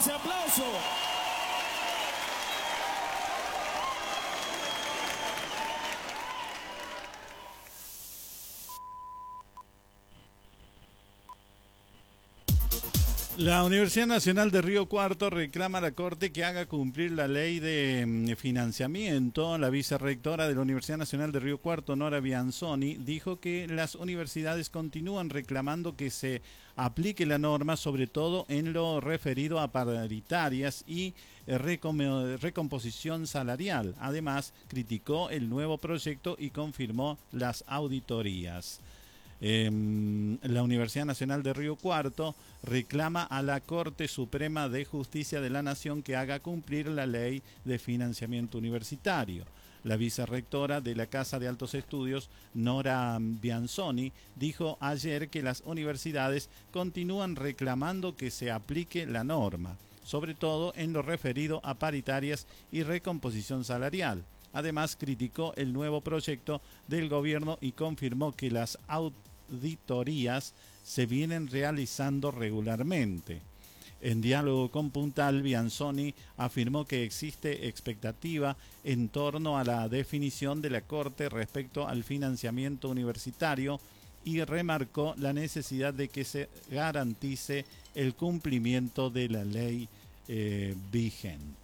ese aplauso. La Universidad Nacional de Río Cuarto reclama a la Corte que haga cumplir la ley de financiamiento. La vicerrectora de la Universidad Nacional de Río Cuarto, Nora Bianzoni, dijo que las universidades continúan reclamando que se aplique la norma, sobre todo en lo referido a paritarias y recomposición salarial. Además, criticó el nuevo proyecto y confirmó las auditorías. La Universidad Nacional de Río Cuarto reclama a la Corte Suprema de Justicia de la Nación que haga cumplir la ley de financiamiento universitario. La vicerrectora de la Casa de Altos Estudios, Nora Bianzoni, dijo ayer que las universidades continúan reclamando que se aplique la norma, sobre todo en lo referido a paritarias y recomposición salarial. Además, criticó el nuevo proyecto del gobierno y confirmó que las auditorías se vienen realizando regularmente. En diálogo con Puntal, Bianzoni afirmó que existe expectativa en torno a la definición de la Corte respecto al financiamiento universitario y remarcó la necesidad de que se garantice el cumplimiento de la ley vigente.